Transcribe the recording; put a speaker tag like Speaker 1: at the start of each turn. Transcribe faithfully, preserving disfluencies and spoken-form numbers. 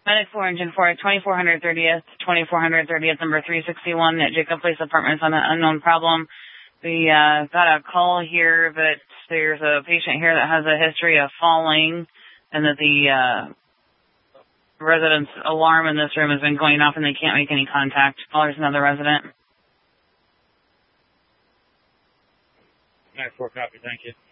Speaker 1: Medic four, Engine four, twenty-four hundred thirtieth, twenty-four hundred thirtieth, number three sixty-one at Jacob Place Apartments on an unknown problem. We uh, got a call here that there's a patient here that has a history of falling and that the uh, resident's alarm in this room has been going off and they can't make any contact. Oh, there's another resident.
Speaker 2: nine four, copy, thank you.